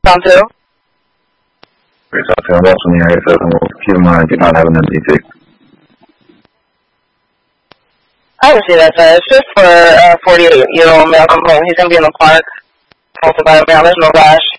Tom too. Chris, I feel lost in the area, so keep in mind, do not have an empty tick. I can see that, sir. It's just for a 48-year-old male complaint. He's going to be in the park. Also by a male. There's no rush.